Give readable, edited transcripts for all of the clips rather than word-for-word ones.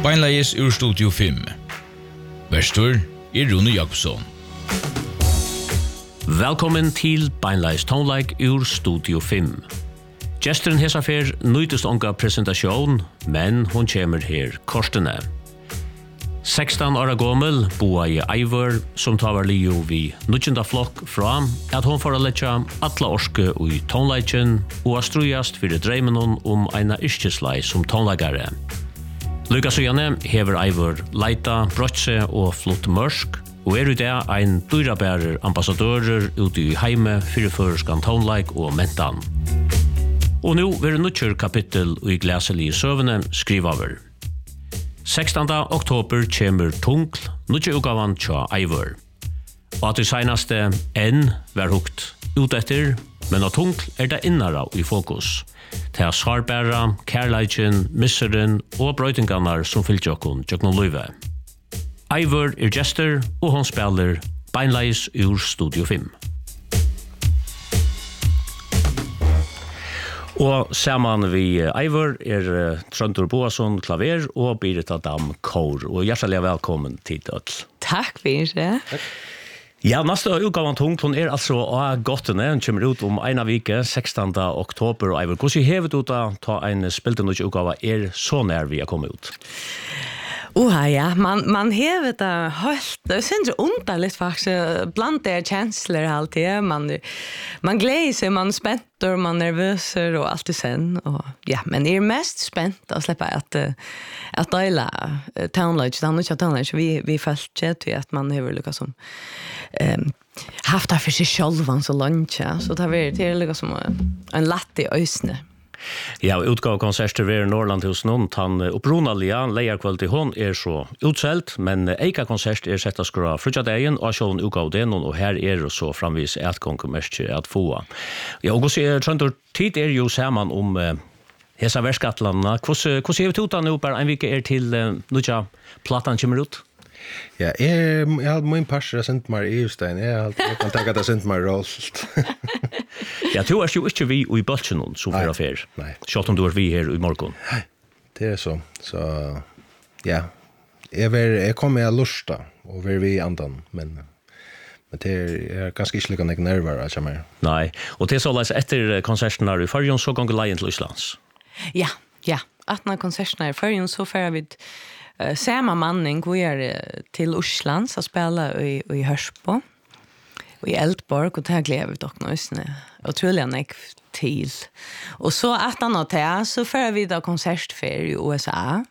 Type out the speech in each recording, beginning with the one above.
Beinleies ur Studio 5. Verstor Rune Jakobsson. Velkommen til Beinleies tonleik ur Studio 5. Gesteren hesa fer nøytest onga presentasjon, men hon kommer her kortene. 16 år gammel boa i Eivor, som tavar lio vi nutjenda flokk fra at hon får letja alla orske ui tonleiken og astrujast fyrir dreimen hon eina yrkeslei som tonleikare. Lukas og Janne hever Eivor leita, brotse og flott mørsk, og i det ein dyrabærer ambassadører ute i heime fyrir føreskan tonleik og mentan. Og nu vil nutjer kapittel i glæselige søvene skrivaver. 16. oktober kommer Tungl, nutje utgavan tja Eivor. Og at det senaste enn var hukt ut etter, men av Tungl det innara i fokus. Det svarbæra, kærleikjen, misseren og brøytingarnar som fyllt jokkun tjokkun løyve. Eivor gester, og hon spiller Beinleies ur Studio 5. Og saman vi Eivor Trøndur Boasson klaver og Birita Dam kor. Og hjertelig velkommen til død. Takk for det. Ja, neste utgavan Tungl, hon altså av gottene. Hun kommer ut om en av vike, 16. oktober. Og Eivor, hvordan hevet du da ta en spilte noe utgava så nær vi kommet ut? Ja, man hevet det helt, det synes jeg underligt faktisk, blant det kjensler alltid, man gleder seg, man spenter, man nervøser og alt det sen, og ja, men jeg mest spent å slippe at døyla townlodge, det er ikke townlodge, vi følte ikke til at man hever lukket som haft det for seg selv så langt, så det er lukket som en latt i øysene. Ja, utgav konserter ved Norrland hos noen, han oppronalige leierkvalitet hon så utselt, men eika konsert sett å skra frutjadegen, og sjålen utgav det noen, og her så framvis etkonkommersk at få. Ja, og Trøndur, tid jo saman om hesa verskatlandene. Hvordan er vi tuta nå, bare en vike til nutja platan kommer ut? Ja, jeg har min parser sendt meg i Stein. Jeg kan tenke at jeg sendt meg råst. Ja, du jo ikke vi i Bøltsjen som for affær. Nei. Selv om du vi her i morgen. Nei, det så. Så, ja. Jeg kommer med lusta, og vi i andan, men det ganske ikke like nerver at jeg mer. Nei, og det så leis etter konserten i Førjøen, så ganger leien til Islands. Ja. 18 konsertene i Førjøen, så fører vi samma manning vi till Osland så spela i Hörsbo och i Eldborg och det gleder vi dock nu otroligt nek till. Och så att han så för vi då konsertfer i USA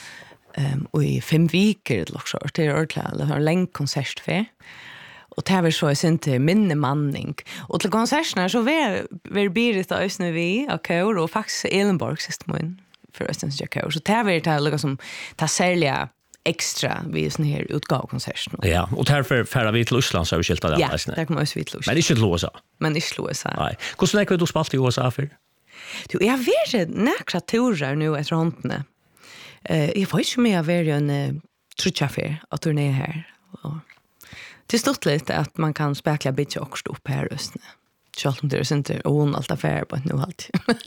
och i 5 veckor också det ordentligt en lång konsertfer. Och det var så jag synte minne manning. Och till konserterna så var Birita Ösne vi och kör och faktiskt Elenborg system för östens Jackau. Så det var det liksom ta sälja extra vid sån här utgåvkonserten. Ja, och därför färra vi till Island så har vi skilt det. Ja, där kommer vi till Men inte till USA. Men inte till USA. Nej. Hur länge har du spalt i USA för? Du, jag vet några turer nu efter håndene. Jag vet inte om jag var en trutchaffär att turné här. Det stod lite att man kan spekla bitch också upp här just nu. Själv om det inte hon allt affär på nu allt.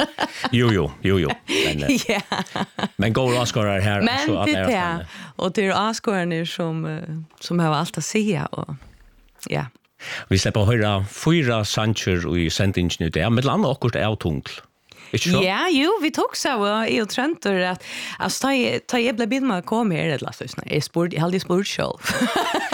Jo. Men, ja. Men går Oscar här men så att det är och det Oscar som har allt att säga och ja. Vi släpper höra 4 sancher i sendingen nu där med landa akkurat är Tungl. Ja, vi tog så i och Tröntor att ta jag blev bid med att komma här det last så jag hade spurt själv.